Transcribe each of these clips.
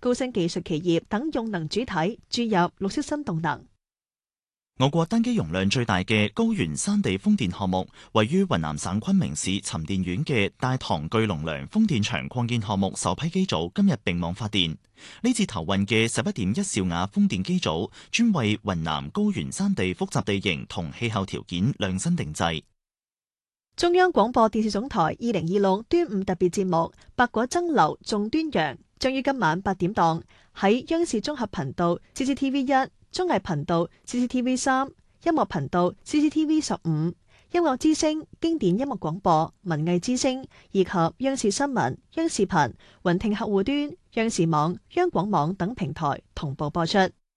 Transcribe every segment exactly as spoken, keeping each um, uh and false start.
高新技術企業等用能主體注入綠色新動能。 我國單機容量最大嘅高原山地風電項目，位於雲南省昆明市沉澱縣嘅大唐巨龍梁風電場擴建項目首批機組今日並網發電。呢次投運嘅十一點一兆瓦風電機組，專為雲南高原山地複雜地形同氣候條件量身定製。 中央廣播電視總台二零二六端午特別節目《百果爭流頌端陽》將於今晚八點檔喺央視綜合頻道 C C T V 一。綜藝頻道 C C T V 三、音樂頻道 C C T V 十五、音樂之聲、經典音樂廣播、文藝之聲以及央視新聞、央視頻、雲聽客戶端、央視網、央廣網等平台同步播出。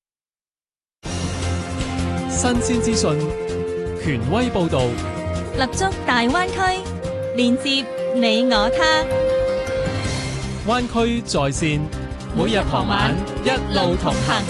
新鮮資訊，權威報導， 立足大灣區，連接你我他。 灣區在線，每日傍晚一路同行。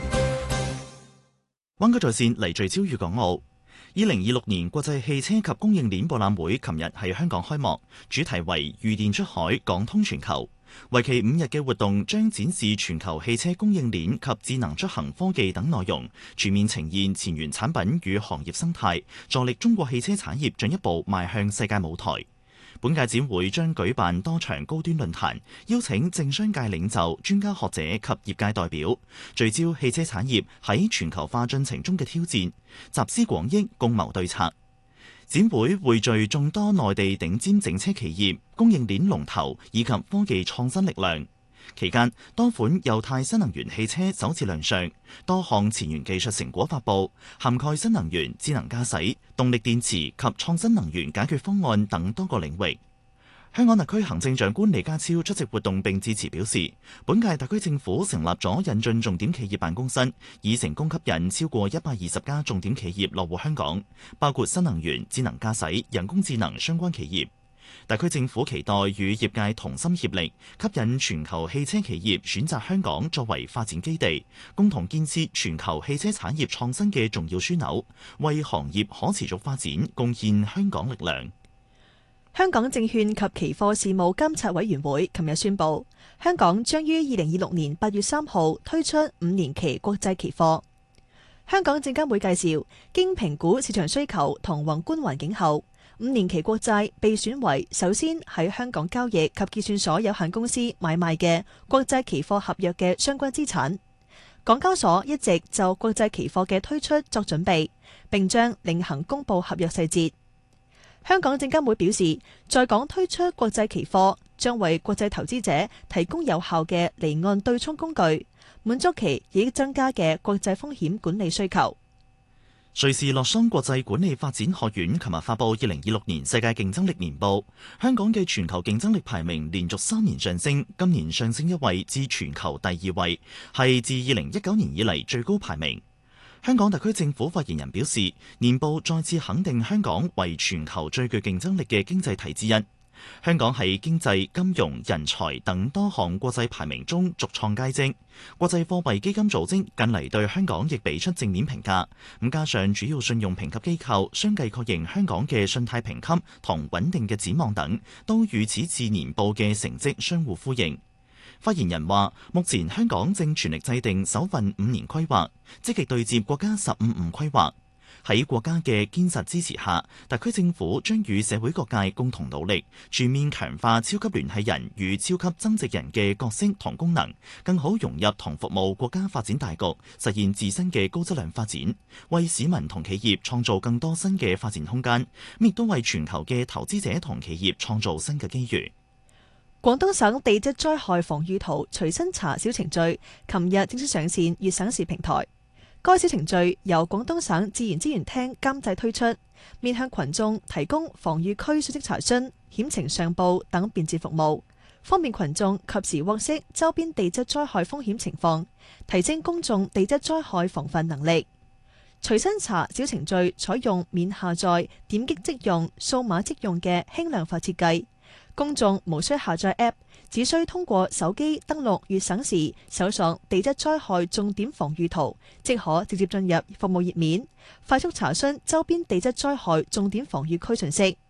灣區在線嚟聚焦粵港澳。二零二六年國際汽車及供應鏈博覽會琴日喺香港開幕，主題為御電出海，港通全球。為期五日嘅活動將展示全球汽車供應鏈及智能出行科技等內容，全面呈現前沿產品與行業生態，助力中國汽車產業進一步邁向世界舞台。本屆展會將舉辦多場高端論壇，邀請政商界領袖、專家學者及業界代表，聚焦汽車產業喺全球化進程中嘅挑戰，集思廣益，共謀對策。展會匯聚眾多內地頂尖整車企業、供應鏈龍頭以及科技創新力量。期間，多款油態新能源汽車首次亮相，多項前沿技術成果發布，涵蓋新能源、智能駕駛、動力電池及創新能源解決方案等多個領域。香港特區行政長官李家超出席活動並致辭表示，本屆特區政府成立咗引進重點企業辦公室，已成功吸引超過一百二十家重點企業落戶香港，包括新能源、智能駕駛、人工智能相關企業。特區政府期待與業界同心協力，吸引全球汽車企業選擇香港作為發展基地，共同建設全球汽車產業創新嘅重要樞紐，為行業可持續發展貢獻香港力量。 香港證券及期貨事務監察委員會琴日宣布，香港將於二零二六年八月三號推出五年期國際期貨。香港證監會介紹，經評估市場需求同宏觀環境後，五年期國債被選為首先喺香港交易及結算所有限公司買賣嘅國際期貨合約嘅相關資產。港交所一直就國際期貨嘅推出作準備，並將另行公佈合約細節。香港證監會表示，在港推出國際期貨將為國際投資者提供有效嘅離岸對沖工具，滿足其已增加嘅國際風險管理需求。 瑞士洛桑國際管理發展學院琴日發布二零二六年世界競爭力年報，香港嘅全球競爭力排名連續三年上升，今年上升一位至全球第二位，係自二零一九年以嚟最高排名。香港特區政府發言人表示，年報再次肯定香港為全球最具競爭力嘅經濟體之一。香港喺經濟、金融、人才等多項國際排名中續創佳績。國際貨幣基金組織近嚟對香港亦俾出正面評價。咁加上主要信用評級機構相繼確認香港嘅信貸評級同穩定嘅展望等，都與此次年報嘅成績相互呼應。發言人話：目前香港正全力制定首份五年規劃，積極對接國家十五五規劃。喺國家嘅堅實支持下，特區政府將與社會各界共同努力，全面強化超級聯繫人與超級增值人嘅角色同功能，更好融入同服務國家發展大局，實現自身嘅高質量發展，為市民同企業創造更多新嘅發展空間，亦都為全球嘅投資者同企業創造新嘅機遇。 廣東省地質災害防禦圖隨身查小程序，琴日正式上線粵省市平台。該小程序由廣東省自然資源廳監製推出，面向群眾提供防禦區信息查詢、險情上報等便捷服務，方便群眾及時獲悉周邊地質災害風險情況，提升公眾地質災害防範能力。隨身查小程序採用免下載、點擊即用、數碼即用嘅輕量化設計。公眾無需下載 App， 只需通過手機登錄粵省時，搜索地質災害重點防禦圖，即可直接進入服務頁面，快速查詢周邊地質災害重點防禦區信息。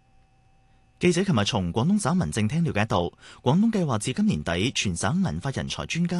記者琴日從廣東省民政廳了解到，廣東計劃至今年底全省銀髮人才專家